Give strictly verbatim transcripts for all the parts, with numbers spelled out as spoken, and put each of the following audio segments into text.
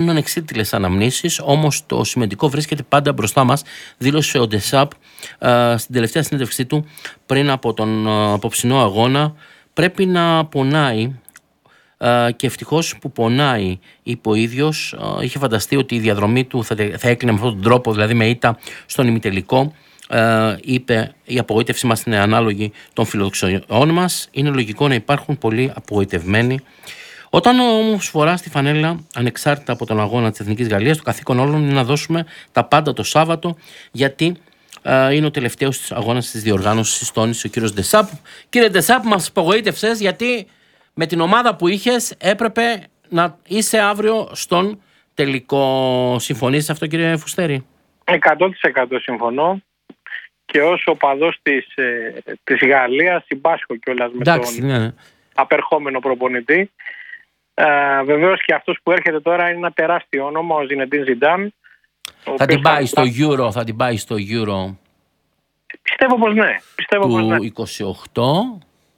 ανεξίτηλες αναμνήσεις, όμως το σημαντικό βρίσκεται πάντα μπροστά μας, δήλωσε ο Ντεσάπ ε, στην τελευταία συνέντευξή του πριν από τον ε, απόψινό αγώνα. Πρέπει να πονάει ε, και ευτυχώς που πονάει, είπε ο ίδιος. Ε, είχε φανταστεί ότι η διαδρομή του θα, θα έκλεινε με αυτόν τον τρόπο, δηλαδή με ήττα στον ημιτελικό. Ε, είπε, η απογοήτευσή μας είναι ανάλογη των φιλοδοξιών μας. Είναι λογικό να υπάρχουν πολλοί απογοητευμένοι. Όταν όμως φοράς τη φανέλα, ανεξάρτητα από τον αγώνα της Εθνικής Γαλλίας, το καθήκον όλων είναι να δώσουμε τα πάντα το Σάββατο, γιατί ε, είναι ο τελευταίος αγώνας της διοργάνωσης, τόνισε ο κύριος Ντεσάπ. Κύριε Ντεσάπ, μας απογοήτευσες, γιατί με την ομάδα που είχες έπρεπε να είσαι αύριο στον τελικό. Συμφωνείς αυτό, κύριε Φουστέρη? εκατό τοις εκατό συμφωνώ. Και ως οπαδός της, ε, της Γαλλίας συμπάσχω κιόλας με Εντάξει, τον ναι. απερχόμενο προπονητή. Ε, βεβαίως και αυτός που έρχεται τώρα είναι ένα τεράστιο όνομα, ο Ζινεντίν Ζιντάν. Θα την πάει στο Euro, θα την πάει στο Euro. Πιστεύω πως ναι. Πιστεύω του πως ναι. είκοσι οκτώ.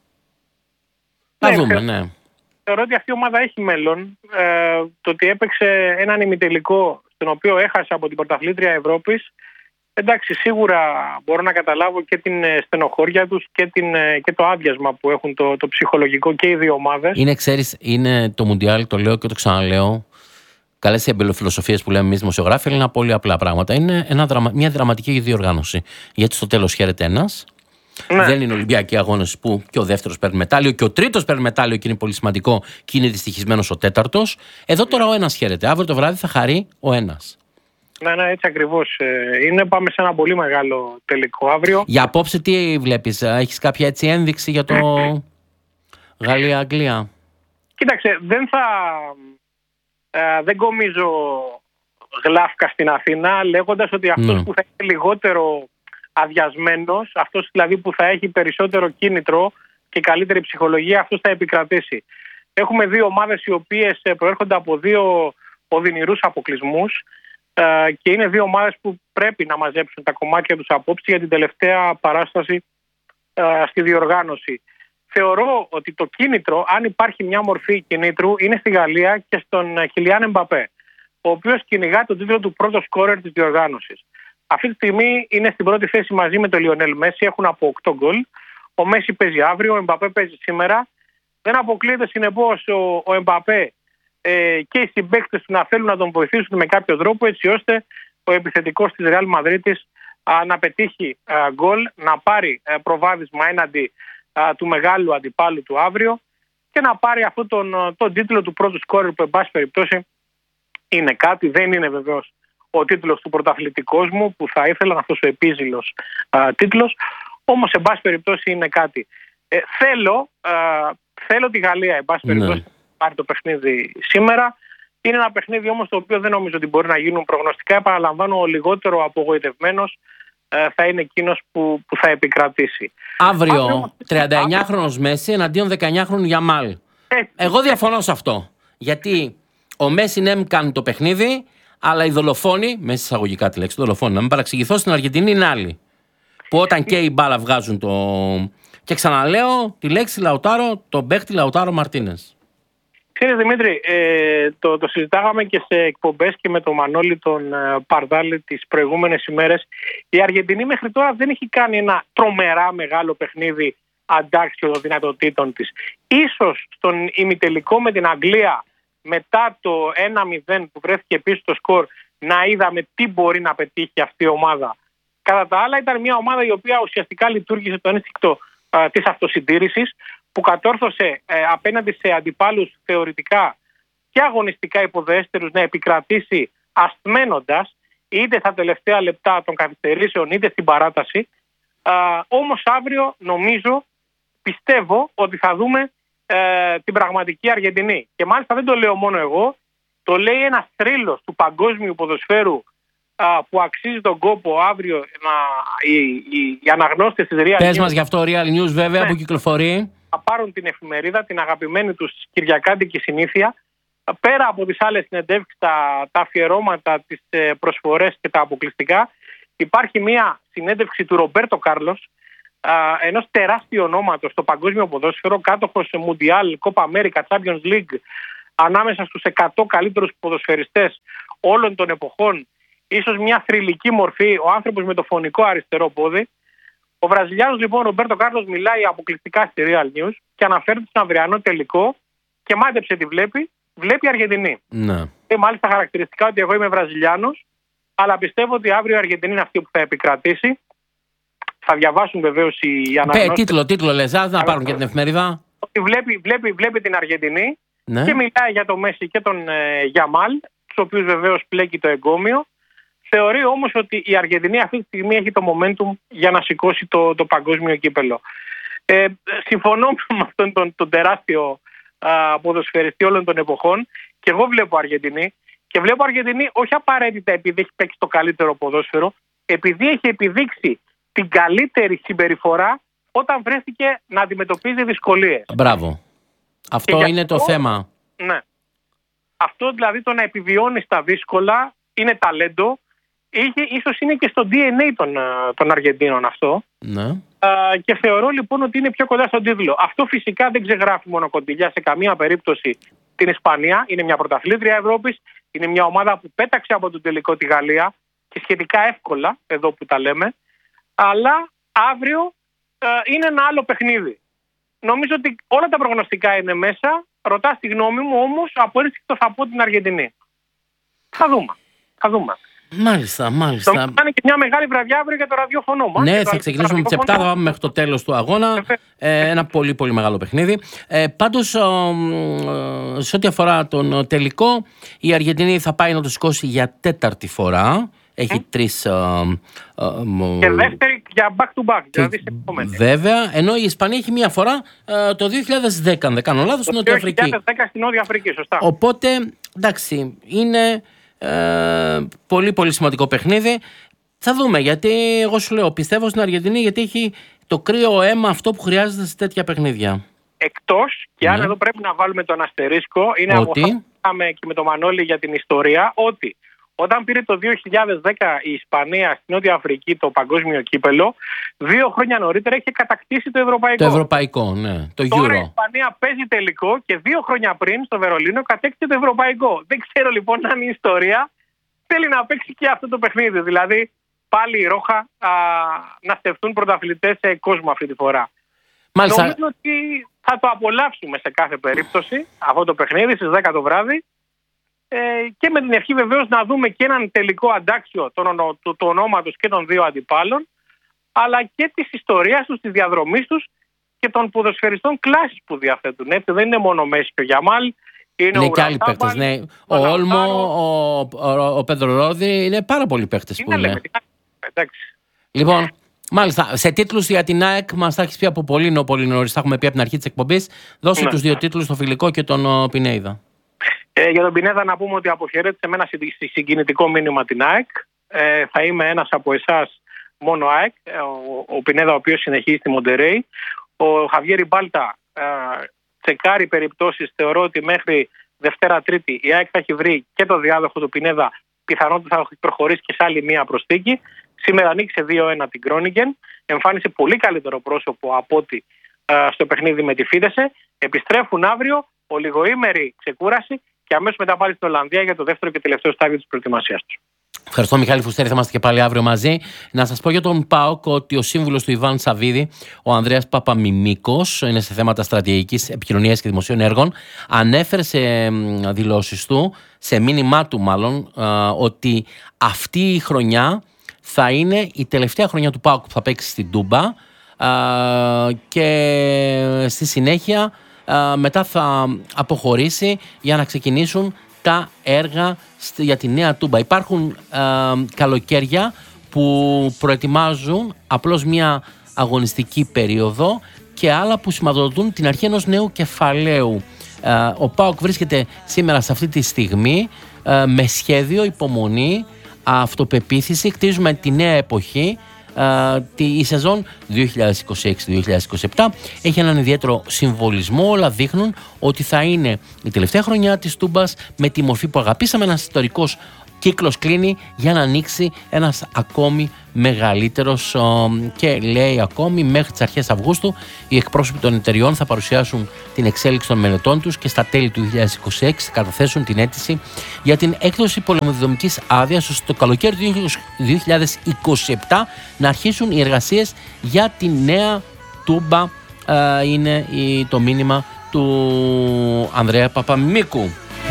Να Ναι, δούμε, θε... ναι. Θεωρώ ότι αυτή η ομάδα έχει μέλλον. Ε, το ότι έπαιξε έναν ημιτελικό στον οποίο έχασε από την πρωταθλήτρια Ευρώπης. Εντάξει, σίγουρα μπορώ να καταλάβω και την στενοχώρια τους και, την, και το άδειασμα που έχουν το, το ψυχολογικό και οι δύο ομάδες. Είναι, ξέρεις, είναι το Μουντιάλ, το λέω και το ξαναλέω. Καλές οι εμπελοφιλοσοφίες που λέμε εμείς δημοσιογράφοι, αλλά είναι πολύ απλά πράγματα. Είναι ένα δραμα, μια δραματική διοργάνωση. Γιατί στο τέλος χαίρεται ένας. Ναι. Δεν είναι Ολυμπιακοί αγώνες που και ο δεύτερος παίρνει μετάλλιο και ο τρίτος παίρνει μετάλλιο και είναι πολύ σημαντικό και είναι δυστυχισμένος ο τέταρτος. Εδώ τώρα ο ένας χαίρεται. Αύριο το βράδυ θα χαρεί ο ένας. Ναι, ναι, έτσι ακριβώς είναι. Πάμε σε ένα πολύ μεγάλο τελικό αύριο. Για απόψε τι βλέπεις, έχεις κάποια έτσι ένδειξη για το Γαλλία-Αγγλία? Κοίταξε, δεν θα... Ε, δεν κομίζω γλάφκα στην Αθήνα λέγοντας ότι αυτός ναι. που θα είναι λιγότερο αδειασμένος, αυτός δηλαδή που θα έχει περισσότερο κίνητρο και καλύτερη ψυχολογία, αυτός θα επικρατήσει. Έχουμε δύο ομάδες οι οποίες προέρχονται από δύο οδυνηρούς αποκλεισμούς ε, και είναι δύο ομάδες που πρέπει να μαζέψουν τα κομμάτια τους απόψε για την τελευταία παράσταση ε, στη διοργάνωση. Θεωρώ ότι το κίνητρο, αν υπάρχει μια μορφή κινήτρου, είναι στη Γαλλία και στον Κιλιάν Εμπαπέ, ο οποίος κυνηγά τον τίτλο του πρώτο σκόρερ της διοργάνωσης. Αυτή τη στιγμή είναι στην πρώτη θέση μαζί με τον Λιονέλ Μέση, έχουν από οκτώ γκολ. Ο Μέση παίζει αύριο, ο Εμπαπέ παίζει σήμερα. Δεν αποκλείεται συνεπώς ο, ο Εμπαπέ ε, και οι συμπαίκτες του να θέλουν να τον βοηθήσουν με κάποιο τρόπο, έτσι ώστε ο επιθετικός της Ρεάλ Μαδρίτης α, να πετύχει α, γκολ, να πάρει α, προβάδισμα έναντι α, του μεγάλου αντιπάλου του αύριο και να πάρει αυτόν τον, τον τίτλο του πρώτου σκόρερ που εν πάση περιπτώσει είναι κάτι. Δεν είναι βεβαίως ο τίτλος του πρωταθλητικού μου που θα ήθελα, αυτός ο επίζηλος α, τίτλος, όμως εν πάση περιπτώσει είναι κάτι. Ε, θέλω, α, θέλω τη Γαλλία εν πάση περιπτώσει να πάρει το παιχνίδι σήμερα. Είναι ένα παιχνίδι όμως το οποίο δεν νομίζω ότι μπορεί να γίνουν προγνωστικά. Επαναλαμβάνω, ο λιγότερο απογοητευμένος ε, θα είναι εκείνος που, που θα επικρατήσει. Αύριο, Αύριο τριάντα εννιάχρονος Μέση εναντίον δεκαεννιάχρονου Γιαμάλ. Ε, Εγώ διαφωνώ σε αυτό. Γιατί ο Μέση ναι κάνει το παιχνίδι, αλλά οι δολοφόνοι, μέσα εισαγωγικά τη λέξη δολοφόνοι, να μην παραξηγηθώ, στην Αργεντινή είναι άλλοι. Που όταν και οι μπάλα βγάζουν το. Και ξαναλέω τη λέξη Λαουτάρο, τον παίχτη Λαουτάρο Μαρτίνες. Κύριε Δημήτρη, ε, το, το συζητάγαμε και σε εκπομπές και με τον Μανώλη τον ε, Παρδάλη τις προηγούμενες ημέρες. Η Αργεντινή μέχρι τώρα δεν έχει κάνει ένα τρομερά μεγάλο παιχνίδι αντάξιο των δυνατοτήτων της. Ίσως στον ημιτελικό με την Αγγλία, μετά το ένα μηδέν που βρέθηκε πίσω στο σκορ, να είδαμε τι μπορεί να πετύχει αυτή η ομάδα. Κατά τα άλλα ήταν μια ομάδα η οποία ουσιαστικά λειτουργήσε το ένστικτο ε, της αυτοσυντήρησης, που κατόρθωσε ε, απέναντι σε αντιπάλους θεωρητικά και αγωνιστικά υποδέστερους να επικρατήσει ασθμένοντας είτε στα τελευταία λεπτά των καθυστερήσεων είτε στην παράταση. Ε, όμως αύριο νομίζω, πιστεύω ότι θα δούμε ε, την πραγματική Αργεντινή. Και μάλιστα δεν το λέω μόνο εγώ, το λέει ένας θρύλος του παγκόσμιου ποδοσφαίρου ε, που αξίζει τον κόπο αύριο να, οι, οι, οι αναγνώστες της Real News. Πες μας γι' αυτό Real News βέβαια, ναι, που κυκλοφορεί. Θα πάρουν την εφημερίδα, την αγαπημένη τους κυριακάτικη συνήθεια, πέρα από τις άλλες συνεντεύξεις, τα, τα αφιερώματα, τις προσφορές και τα αποκλειστικά. Υπάρχει μια συνέντευξη του Ρομπέρτο Κάρλος, ενός τεράστιου ονόματος στο παγκόσμιο ποδόσφαιρο, κάτοχος Μουντιάλ, Κόπα Αμέρικα, Champions League, ανάμεσα στους εκατό καλύτερους ποδοσφαιριστές όλων των εποχών, ίσως μια θρυλική μορφή, ο άνθρωπος με το φωνικό αριστερό πόδι. Ο Βραζιλιάνος λοιπόν Ρομπέρτο Κάρλος μιλάει αποκλειστικά στη Real News και αναφέρεται στον αυριανό τελικό και μάντεψε τι βλέπει, βλέπει Αργεντινή. Ναι. Και μάλιστα χαρακτηριστικά ότι εγώ είμαι Βραζιλιάνος, αλλά πιστεύω ότι αύριο η Αργεντινή είναι αυτή που θα επικρατήσει. Θα διαβάσουν βεβαίως οι αναγνώστες. Τίτλο, τίτλο λες, να πάρουν και την εφημερίδα. Βλέπει, βλέπει, βλέπει την Αργεντινή, ναι, και μιλάει για τον Μέση και τον ε, Γιαμάλ, τους οποίους βεβαίως πλέκει το εγκόμιο. Θεωρεί όμως ότι η Αργεντινή αυτή τη στιγμή έχει το momentum για να σηκώσει το, το παγκόσμιο κύπελο. Ε, συμφωνώ με αυτόν τον, τον τεράστιο α, ποδοσφαιριστή όλων των εποχών, και εγώ βλέπω Αργεντινή, και βλέπω Αργεντινή όχι απαραίτητα επειδή έχει παίξει το καλύτερο ποδόσφαιρο, επειδή έχει επιδείξει την καλύτερη συμπεριφορά όταν βρέθηκε να αντιμετωπίζει δυσκολίες. Μπράβο. Αυτό είναι αυτό, το θέμα. Ναι. Αυτό δηλαδή το να επιβιώνει στα δύσκολα είναι ταλέντο. Είχε, ίσως είναι και στο ντι εν έι των, των Αργεντίνων αυτό. Ναι. Α, και θεωρώ λοιπόν ότι είναι πιο κοντά στον τίτλο. Αυτό φυσικά δεν ξεγράφει μόνο κοντιλιά σε καμία περίπτωση την Ισπανία. Είναι μια πρωταθλήτρια Ευρώπης. Είναι μια ομάδα που πέταξε από τον τελικό τη Γαλλία και σχετικά εύκολα, εδώ που τα λέμε. Αλλά αύριο α, είναι ένα άλλο παιχνίδι. Νομίζω ότι όλα τα προγνωστικά είναι μέσα. Ρωτάς τη γνώμη μου, όμως από ένστικτο θα πω την Αργεντινή. Θα δούμε. Θα δούμε. Μάλιστα, μάλιστα. Θα είναι και μια μεγάλη βραδιά αύριο για το ραδιόφωνο μας. Ναι, θα ξεκινήσουμε με τις επτά, θα πάμε μέχρι το τέλος του αγώνα. Ε, ένα πολύ πολύ μεγάλο παιχνίδι. Ε, πάντως, ε, ε, σε ό,τι αφορά τον τελικό, η Αργεντινή θα πάει να το σηκώσει για τέταρτη φορά. Έχει mm. τρεις... Ε, ε, ε, και δεύτερη για back to back. Και, δηλαδή βέβαια, ενώ η Ισπανία έχει μία φορά ε, το δύο χιλιάδες δέκα, αν δεν κάνω λάθος, στην Νότια Αφρική. δύο χιλιάδες δέκα στην Νότια Αφρική, σωστά. Οπότε, εντάξει, είναι ε, πολύ πολύ σημαντικό παιχνίδι. Θα δούμε, γιατί εγώ σου λέω, πιστεύω στην Αργεντινή, γιατί έχει το κρύο αίμα αυτό που χρειάζεται σε τέτοια παιχνίδια. Εκτός, και αν ναι. εδώ πρέπει να βάλουμε τον αστερίσκο, είναι ότι... από αυτό και με τον Μανώλη για την ιστορία, ότι όταν πήρε το δύο χιλιάδες δέκα η Ισπανία στην Νότια Αφρική το παγκόσμιο κύπελο, δύο χρόνια νωρίτερα είχε κατακτήσει το ευρωπαϊκό. Το ευρωπαϊκό, ναι. Το Euro. Τώρα η Ισπανία παίζει τελικό και δύο χρόνια πριν στο Βερολίνο κατέκτησε το ευρωπαϊκό. Δεν ξέρω λοιπόν αν η ιστορία θέλει να παίξει και αυτό το παιχνίδι. Δηλαδή πάλι η Ρόχα α, να στεφτούν πρωταθλητές σε κόσμο αυτή τη φορά. Μάλιστα. Νομίζω ότι θα το απολαύσουμε σε κάθε περίπτωση αυτό το παιχνίδι στις δέκα το βράδυ. Και με την ευχή βεβαίως να δούμε και έναν τελικό αντάξιο του το, το, το ονόματος και των δύο αντιπάλων, αλλά και της ιστορίας τους, της διαδρομής τους και των ποδοσφαιριστών κλάσης που διαθέτουν. Έτσι, δεν είναι μόνο ο Μέση και ο Γιαμάλ, είναι, είναι και άλλοι παίκτες. Ναι. Ο Όλμο, ο, ο, ο Πέντρο Ρόδι, είναι πάρα πολλοί παίκτες που είναι. Εντάξει. Λοιπόν, μάλιστα, σε τίτλους για την ΑΕΚ μας θα έχεις πει από πολύ, πολύ νωρίς, θα έχουμε πει από την αρχή της εκπομπής. Δώσε ναι. τους δύο τίτλους, τον Φιλικό και τον Πινέιδα. Ε, για τον Πινέδα να πούμε ότι αποχαιρέτησε με ένα συγκινητικό μήνυμα την ΑΕΚ. Ε, θα είμαι ένας από εσάς μόνο ΑΕΚ. Ε, ο, ο Πινέδα ο οποίος συνεχίζει στη Μοντερέι. Ο Χαβιέρι Μπάλτα ε, τσεκάρει περιπτώσεις. Θεωρώ ότι μέχρι Δευτέρα Τρίτη η ΑΕΚ θα έχει βρει και το διάδοχο του Πινέδα. Πιθανότητα θα έχει προχωρήσει και σε άλλη μία προσθήκη. Σήμερα ανοίξε δύο ένα την Κρόνιγκεν. Εμφάνισε πολύ καλύτερο πρόσωπο από ό,τι ε, στο παιχνίδι με τη Φίδεσε. Επιστρέφουν αύριο. Ολιγοήμερη ξεκούραση. Και αμέσως μετά πάλι στην Ολλανδία για το δεύτερο και τελευταίο στάδιο της προετοιμασίας τους. Ευχαριστώ, Μιχάλη Φουστέρη. Θα είμαστε και πάλι αύριο μαζί. Να σας πω για τον ΠΑΟΚ ότι ο σύμβουλος του Ιβάν Σαββίδη, ο Ανδρέας Παπαμιμίκος, είναι σε θέματα στρατηγικής επικοινωνίας και δημοσίων έργων, ανέφερε σε δηλώσεις του, σε μήνυμά του μάλλον, ότι αυτή η χρονιά θα είναι η τελευταία χρονιά του ΠΑΟΚ που θα παίξει στην Τούμπα και στη συνέχεια μετά θα αποχωρήσει για να ξεκινήσουν τα έργα για τη νέα Τούμπα. Υπάρχουν ε, καλοκαίρια που προετοιμάζουν απλώς μια αγωνιστική περίοδο και άλλα που σηματοδοτούν την αρχή ενός νέου κεφαλαίου. Ε, ο ΠΑΟΚ βρίσκεται σήμερα σε αυτή τη στιγμή ε, με σχέδιο, υπομονή, αυτοπεποίθηση. Χτίζουμε τη νέα εποχή. Uh, η σεζόν δύο χιλιάδες είκοσι έξι δύο χιλιάδες είκοσι επτά έχει έναν ιδιαίτερο συμβολισμό. Όλα δείχνουν ότι θα είναι η τελευταία χρονιά της Τούμπας με τη μορφή που αγαπήσαμε, ένας ιστορικός κύκλος κλείνει για να ανοίξει ένας ακόμη μεγαλύτερος, και λέει ακόμη μέχρι τις αρχές Αυγούστου οι εκπρόσωποι των εταιριών θα παρουσιάσουν την εξέλιξη των μελετών τους και στα τέλη του δύο χιλιάδες είκοσι έξι θα καταθέσουν την αίτηση για την έκδοση πολεμοδομικής άδειας ώστε το καλοκαίρι του δύο χιλιάδες είκοσι επτά να αρχίσουν οι εργασίες για τη νέα τούμπα. Ε, είναι το μήνυμα του Ανδρέα Παπαμιμίκου.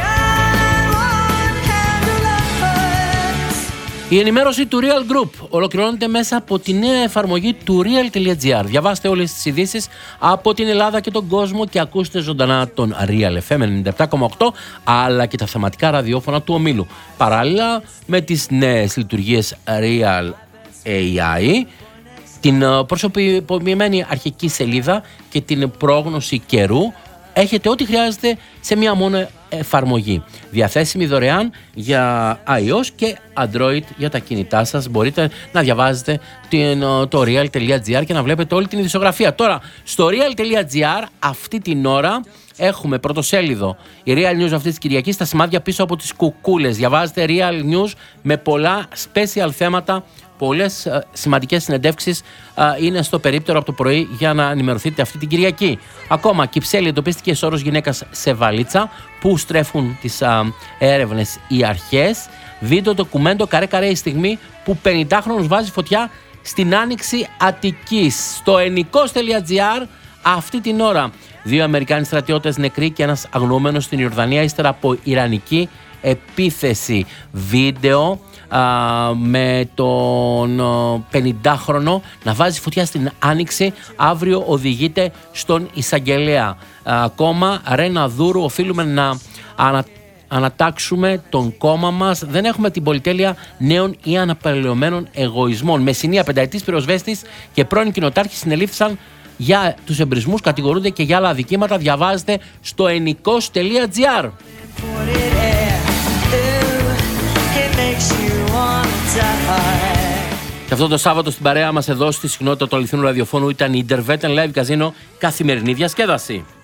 Η ενημέρωση του Real Group ολοκληρώνεται μέσα από τη νέα εφαρμογή του real.gr. Διαβάστε όλες τις ειδήσεις από την Ελλάδα και τον κόσμο και ακούστε ζωντανά τον Real εφ εμ ενενήντα επτά κόμμα οκτώ αλλά και τα θεματικά ραδιόφωνα του ομίλου. Παράλληλα με τις νέες λειτουργίες Real έι άι, την προσωποποιημένη αρχική σελίδα και την πρόγνωση καιρού, έχετε ό,τι χρειάζεται σε μία μόνο εφαρμογή. Διαθέσιμη δωρεάν για iOS και Android για τα κινητά σας. Μπορείτε να διαβάζετε το real.gr και να βλέπετε όλη την ειδησιογραφία. Τώρα, στο real.gr αυτή την ώρα έχουμε πρωτοσέλιδο η Real News αυτή της Κυριακής, τα σημάδια πίσω από τις κουκούλες. Διαβάζετε Real News με πολλά special θέματα. Πολλές uh, σημαντικές συνεντεύξεις uh, είναι στο περίπτερο από το πρωί για να ενημερωθείτε αυτή την Κυριακή. Ακόμα, Κυψέλη εντοπίστηκε σώρος γυναίκας σε βαλίτσα που στρέφουν τις uh, έρευνες οι αρχές. Βίντεο ντοκουμέντο καρέ καρέ η στιγμή που πενηντάχρονος βάζει φωτιά στην Άνοιξη Αττικής. Στο ενικός.gr αυτή την ώρα δύο Αμερικάνοι στρατιώτες νεκροί και ένας αγνοούμενος στην Ιορδανία ύστερα από ιρανική επίθεση. Βίντεο α, με τον πενηντάχρονο να βάζει φωτιά στην Άνοιξη. Αύριο οδηγείται στον εισαγγελέα. Ακόμα, Ρένα Δούρου, οφείλουμε να ανα, ανατάξουμε τον κόμμα μας. Δεν έχουμε την πολυτέλεια νέων ή αναπαλαιωμένων εγωισμών. Μεσσηνία, πενταετής πυροσβέστης και πρώην κοινοτάρχης συνελήφθησαν για τους εμπρισμούς, κατηγορούνται και για άλλα αδικήματα. Διαβάζετε στο ενικός.gr. Και αυτό το Σάββατο στην παρέα μας εδώ στη συχνότητα του αληθινού ραδιοφώνου ήταν η Interveten Live Casino, καθημερινή διασκέδαση.